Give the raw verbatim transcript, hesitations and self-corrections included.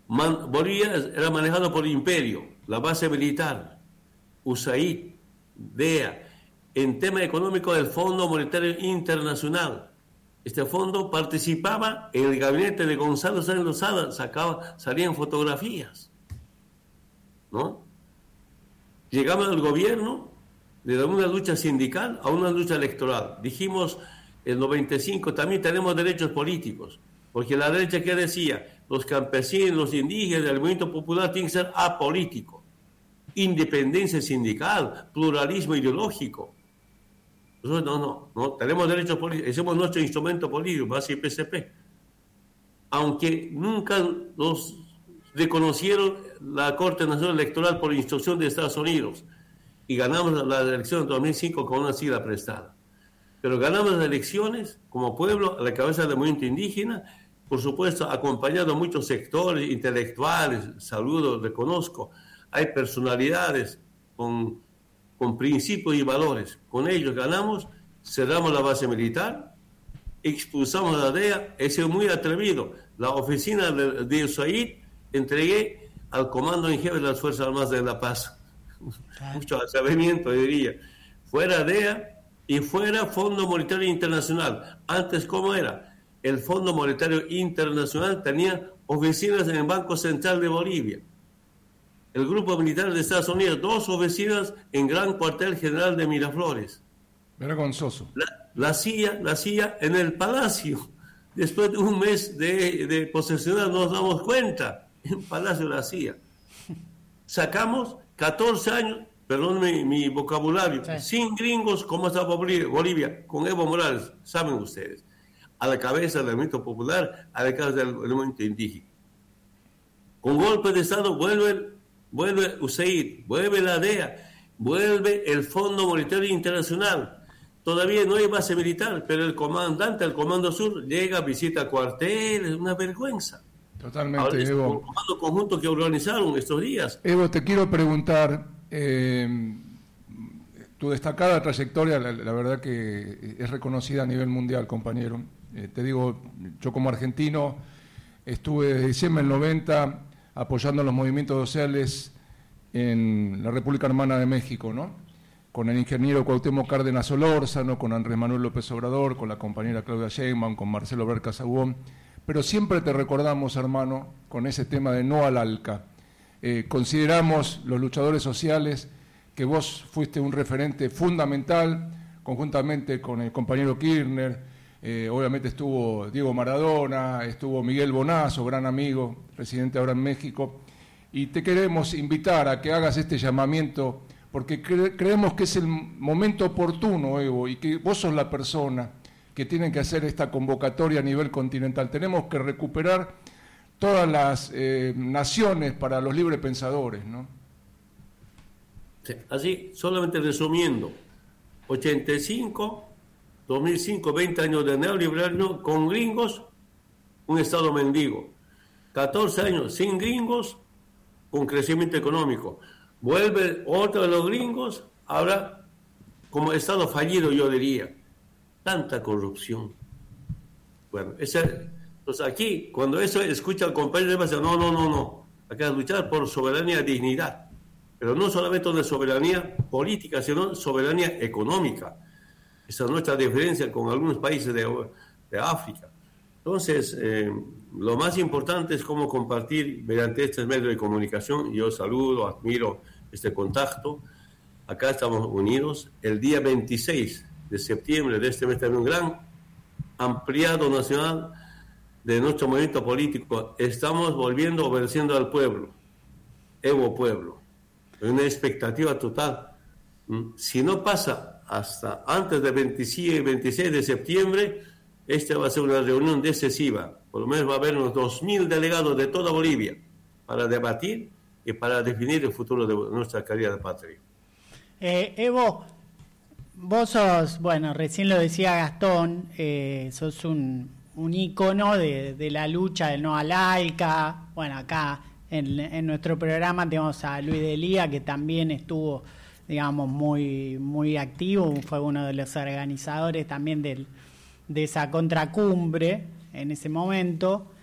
Man, Bolivia era manejado por el imperio, la base militar, U S A I D, D E A, en tema económico del Fondo Monetario Internacional. Este fondo participaba en el gabinete de Gonzalo Sáenz Lozada, sacaba, salían fotografías, ¿no? Llegamos al gobierno de una lucha sindical a una lucha electoral. Dijimos en noventa y cinco también tenemos derechos políticos, porque la derecha que decía, los campesinos, los indígenas, el movimiento popular tienen que ser apolítico, independencia sindical, pluralismo ideológico. Nosotros no, no, no, tenemos derechos políticos, somos nuestro instrumento político, base y P C P. Aunque nunca nos reconocieron la Corte Nacional Electoral por instrucción de Estados Unidos y ganamos la elección en dos mil cinco con una sigla prestada. Pero ganamos las elecciones como pueblo a la cabeza del movimiento indígena, por supuesto acompañado de muchos sectores intelectuales, saludo, reconozco, hay personalidades con, con principios y valores. Con ellos ganamos, cerramos la base militar, expulsamos a la D E A, he sido muy atrevido. La oficina de, de U S A I D entregué al Comando en Jefe de las Fuerzas Armadas de La Paz. Mucho atrevimiento, diría. Fuera D E A y fuera Fondo Monetario Internacional. Antes, ¿cómo era? El Fondo Monetario Internacional tenía oficinas en el Banco Central de Bolivia. El Grupo Militar de Estados Unidos, dos oficinas en Gran Cuartel General de Miraflores. Vergonzoso. La, la C I A, la C I A en el Palacio. Después de un mes de, de posesionar nos damos cuenta. En Palacio de la C I A. Sacamos catorce años, perdón mi, mi vocabulario, sí. Sin gringos, ¿cómo está Bolivia? Con Evo Morales, saben ustedes. A la cabeza del movimiento popular, a la cabeza del, del movimiento indígena. Con golpe de Estado vuelve, vuelve U S A I D, vuelve la D E A, vuelve el Fondo Monetario Internacional. Todavía no hay base militar, pero el comandante del Comando Sur llega, visita cuartel, es una vergüenza. Totalmente, ahora, es Evo. un comando conjunto que organizaron estos días. Evo, te quiero preguntar, eh, tu destacada trayectoria, la, la verdad que es reconocida a nivel mundial, compañero. Eh, te digo, yo como argentino estuve desde diciembre del noventa apoyando los movimientos sociales en la República Hermana de México, ¿no? Con el ingeniero Cuauhtémoc Cárdenas Solórzano, con Andrés Manuel López Obrador, con la compañera Claudia Sheinbaum, con Marcelo Ebrard Casaubon. Pero siempre te recordamos, hermano, con ese tema de no al ALCA. Eh, consideramos, los luchadores sociales, que vos fuiste un referente fundamental, conjuntamente con el compañero Kirchner, eh, obviamente estuvo Diego Maradona, estuvo Miguel Bonazo, gran amigo, residente ahora en México, y te queremos invitar a que hagas este llamamiento, porque cre- creemos que es el momento oportuno, Evo, y que vos sos la persona que tienen que hacer esta convocatoria a nivel continental. Tenemos que recuperar todas las eh, naciones para los librepensadores, ¿no? Sí, así, solamente resumiendo, ochenta y cinco, dos mil cinco, veinte años de neoliberalismo con gringos, un estado mendigo. catorce años sin gringos, un crecimiento económico. Vuelve otro de los gringos, ahora como estado fallido, yo diría. Tanta corrupción. Bueno, ese, pues aquí, cuando eso escucha al compañero, va a decir, no, no, no, no. Hay que luchar por soberanía y dignidad. Pero no solamente de soberanía política, sino soberanía económica. Esa es nuestra diferencia con algunos países de, de África. Entonces, eh, lo más importante es cómo compartir mediante estos medios de comunicación. Yo saludo, admiro este contacto. Acá estamos unidos. El día veintiséis de septiembre de este mes también un gran ampliado nacional de nuestro movimiento político. Estamos volviendo, obedeciendo al pueblo. Evo Pueblo. Hay una expectativa total. Si no pasa hasta antes del veintiséis de septiembre, esta va a ser una reunión decisiva. Por lo menos va a haber unos dos mil delegados de toda Bolivia para debatir y para definir el futuro de nuestra calidad de patria. Eh, Evo, vos sos, bueno, recién lo decía Gastón, eh, sos un, un ícono de, de la lucha del no al ALCA. Bueno, acá en, en nuestro programa tenemos a Luis Delía, que también estuvo, digamos, muy, muy activo, fue uno de los organizadores también del, de esa contracumbre en ese momento.